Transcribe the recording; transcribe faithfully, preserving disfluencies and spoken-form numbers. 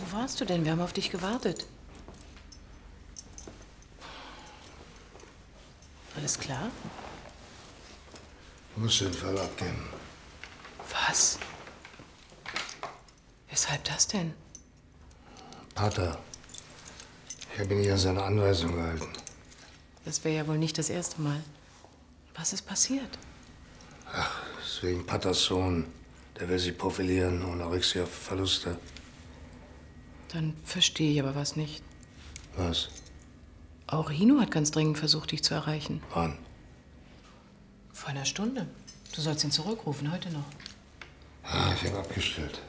Wo warst du denn? Wir haben auf dich gewartet. Alles klar? Du musst den Fall abgeben. Was? Weshalb das denn? Pater, ich habe ihn hier an seine Anweisung gehalten. Das wäre ja wohl nicht das erste Mal. Was ist passiert? Ach, deswegen Paters Sohn. Der will sich profilieren, Anorexia, Verluste. Dann verstehe ich aber was nicht. Was? Auch Hino hat ganz dringend versucht, dich zu erreichen. Wann? Vor einer Stunde. Du sollst ihn zurückrufen, heute noch. Ah, ich habe abgestellt.